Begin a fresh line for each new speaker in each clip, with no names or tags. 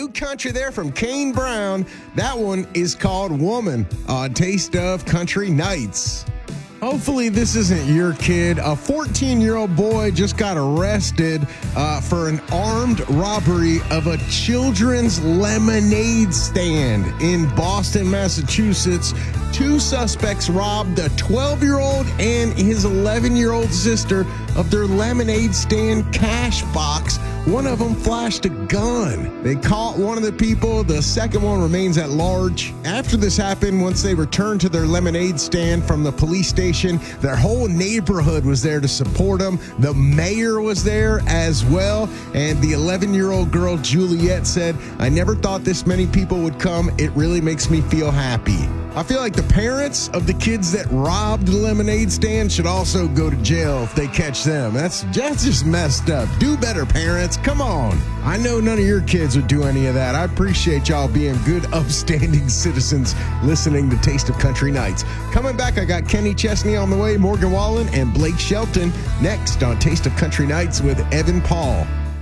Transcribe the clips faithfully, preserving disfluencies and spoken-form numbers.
new country there from Kane Brown. That one is called Woman on Taste of Country Nights. Hopefully this isn't your kid. A fourteen-year-old boy just got arrested uh, for an armed robbery of a children's lemonade stand in Boston, Massachusetts. Two suspects robbed a twelve-year-old and his eleven-year-old sister of their lemonade stand cash box. One of them flashed a gun. They caught one of the people. The second one remains at large. After this happened, once they returned to their lemonade stand from the police station, their whole neighborhood was there to support them. The mayor was there as well. And the eleven-year-old girl, Juliet, said, "I never thought this many people would come. It really makes me feel happy." I feel like the parents of the kids that robbed the lemonade stand should also go to jail if they catch them. That's, that's just messed up. Do better, parents. Come on. I know none of your kids would do any of that. I appreciate y'all being good, upstanding citizens listening to Taste of Country Nights. Coming back, I got Kenny Chesney on the way, Morgan Wallen, and Blake Shelton next on Taste of Country Nights with Evan Paul.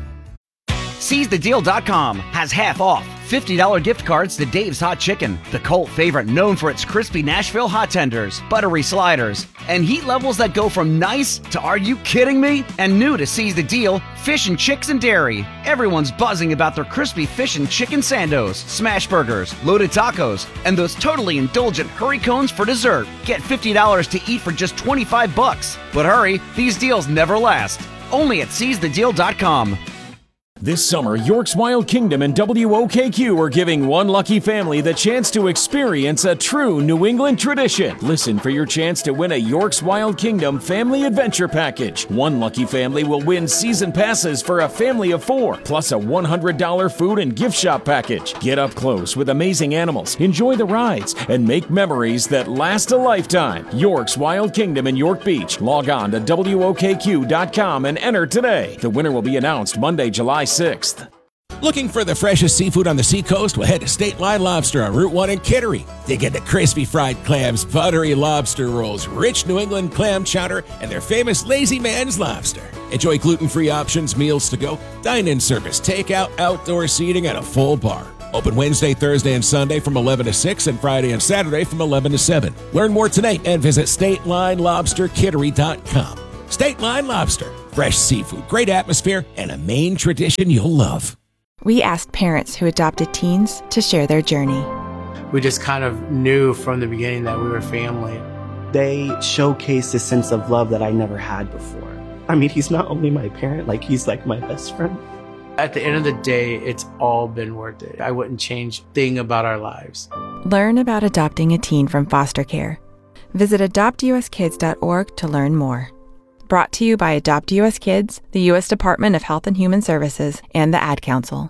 Seize the deal dot com has half off fifty dollars gift cards to Dave's Hot Chicken, the cult favorite known for its crispy Nashville hot tenders, buttery sliders, and heat levels that go from nice to "are you kidding me?" And new to Seize the Deal, fish and chicks and dairy. Everyone's buzzing about their crispy fish and chicken sandos, smash burgers, loaded tacos, and those totally indulgent hurry cones for dessert. Get fifty dollars to eat for just twenty-five bucks. But hurry, these deals never last. Only at Seize the Deal dot com.
This summer, York's Wild Kingdom and W O K Q are giving one lucky family the chance to experience a true New England tradition. Listen for your chance to win a York's Wild Kingdom family adventure package. One lucky family will win season passes for a family of four, plus a one hundred dollars food and gift shop package. Get up close with amazing animals, enjoy the rides, and make memories that last a lifetime. York's Wild Kingdom in York Beach. Log on to W O K Q dot com and enter today. The winner will be announced Monday, July sixth.
Looking for the freshest seafood on the seacoast? Well, head to State Line Lobster on Route one in Kittery. They get the crispy fried clams, buttery lobster rolls, rich New England clam chowder, and their famous Lazy Man's lobster. Enjoy gluten-free options, meals to go, dine-in service, takeout, outdoor seating, and a full bar. Open Wednesday, Thursday, and Sunday from eleven to six and Friday and Saturday from eleven to seven. Learn more today and visit State Line Lobster Kittery dot com. State Line Lobster. Fresh seafood, great atmosphere, and a Maine tradition you'll love.
We asked parents who adopted teens to share their journey.
We just kind of knew from the beginning that we were family.
They showcased a sense of love that I never had before. I mean, he's not only my parent, like he's like my best friend.
At the end of the day, it's all been worth it. I wouldn't change a thing about our lives.
Learn about adopting a teen from foster care. Visit adopt U S kids dot org to learn more. Brought to you by Adopt U S Kids, the U S Department of Health and Human Services, and the Ad Council.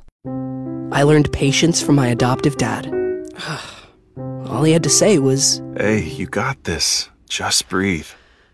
I learned patience from my adoptive dad. All he had to say was,
"Hey, you got this. Just breathe."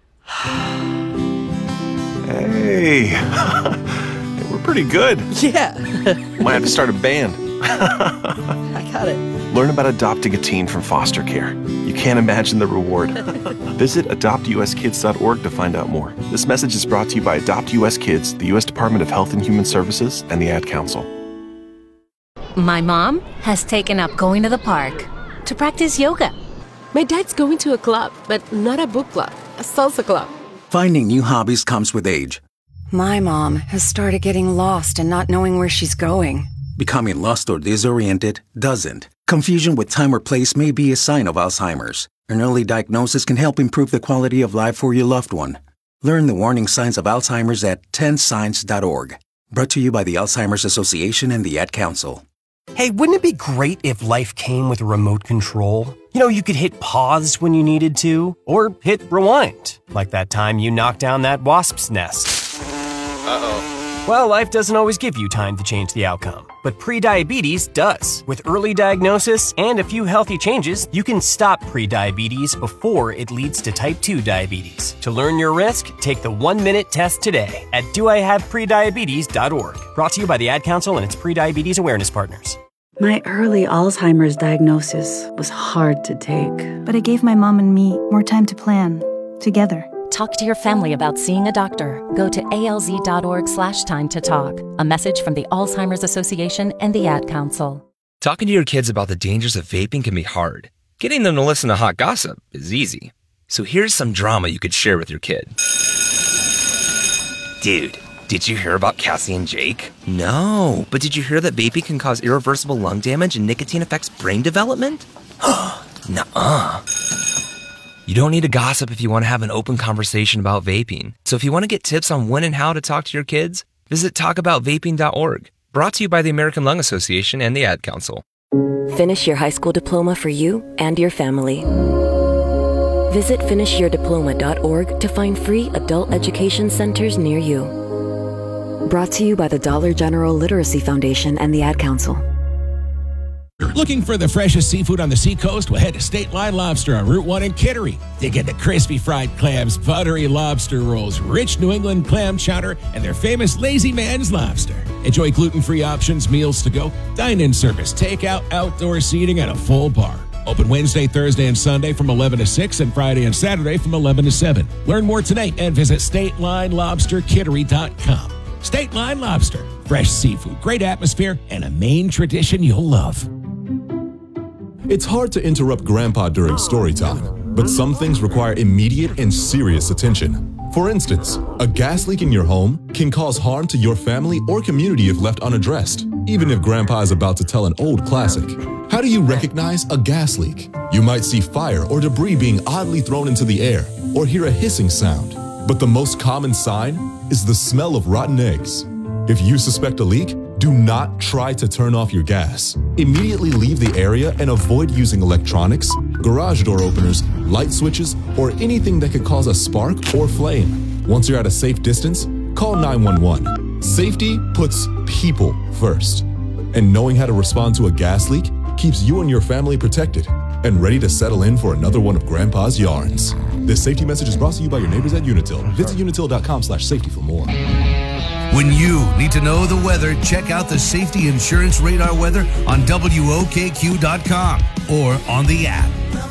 Hey, we're pretty good.
Yeah.
Might have to start a band.
I got it.
Learn about adopting a teen from foster care. You can't imagine the reward. Visit adopt U S kids dot org to find out more. This message is brought to you by Adopt U S Kids, the U S Department of Health and Human Services, and the Ad Council.
My mom has taken up going to the park to practice yoga.
My dad's going to a club, but not a book club, a salsa club.
Finding new hobbies comes with age.
My mom has started getting lost and not knowing where she's going.
Becoming lost or disoriented doesn't. Confusion with time or place may be a sign of Alzheimer's. An early diagnosis can help improve the quality of life for your loved one. Learn the warning signs of Alzheimer's at ten signs dot org. Brought to you by the Alzheimer's Association and the Ad Council.
Hey, wouldn't it be great if life came with a remote control? You know, you could hit pause when you needed to, or hit rewind, like that time you knocked down that wasp's nest. Uh-oh. Well, life doesn't always give you time to change the outcome, but prediabetes does. With early diagnosis and a few healthy changes, you can stop prediabetes before it leads to type two diabetes. To learn your risk, take the one-minute test today at do I have prediabetes dot org. Brought to you by the Ad Council and its prediabetes awareness partners.
My early Alzheimer's diagnosis was hard to take.
But it gave my mom and me more time to plan, together.
Talk to your family about seeing a doctor. Go to alz.org slash time to talk. A message from the Alzheimer's Association and the Ad Council.
Talking to your kids about the dangers of vaping can be hard. Getting them to listen to hot gossip is easy. So here's some drama you could share with your kid. Dude, did you hear about Cassie and Jake? No, but did you hear that vaping can cause irreversible lung damage and nicotine affects brain development? Nuh-uh. You don't need to gossip if you want to have an open conversation about vaping. So if you want to get tips on when and how to talk to your kids, visit talk about vaping dot org. Brought to you by the American Lung Association and the Ad Council.
Finish your high school diploma for you and your family. Visit finish your diploma dot org to find free adult education centers near you. Brought to you by the Dollar General Literacy Foundation and the Ad Council.
Looking for the freshest seafood on the seacoast? Well, head to State Line Lobster on Route one in Kittery. Dig into crispy fried clams, buttery lobster rolls, rich New England clam chowder, and their famous Lazy Man's Lobster. Enjoy gluten-free options, meals to go, dine-in service, takeout, outdoor seating, and a full bar. Open Wednesday, Thursday, and Sunday from eleven to six and Friday and Saturday from eleven to seven. Learn more tonight and visit state line lobster kittery dot com. State Line Lobster. Fresh seafood, great atmosphere, and a Maine tradition you'll love.
It's hard to interrupt Grandpa during story time, but some things require immediate and serious attention. For instance, a gas leak in your home can cause harm to your family or community if left unaddressed, even if Grandpa is about to tell an old classic. How do you recognize a gas leak? You might see fire or debris being oddly thrown into the air, or hear a hissing sound. But the most common sign is the smell of rotten eggs. If you suspect a leak, do not try to turn off your gas. Immediately leave the area and avoid using electronics, garage door openers, light switches, or anything that could cause a spark or flame. Once you're at a safe distance, call nine one one. Safety puts people first. And knowing how to respond to a gas leak keeps you and your family protected and ready to settle in for another one of Grandpa's yarns. This safety message is brought to you by your neighbors at Unitil. Visit unitil dot com slash safety for more.
When you need to know the weather, check out the Safety Insurance Radar weather on W O K Q dot com or on the app.